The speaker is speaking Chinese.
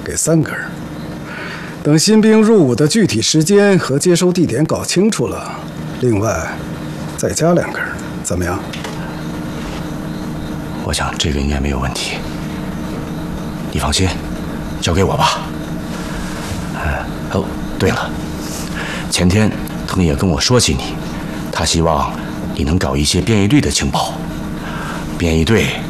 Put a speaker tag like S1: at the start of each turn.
S1: 给3根。等新兵入伍的具体时间和接收地点搞清楚了，另外再加2根，怎么样？
S2: 我想这个应该没有问题。你放心，交给我吧。哦，对了，前天藤野跟我说起你，他希望你能搞一些变异队的情报。变异队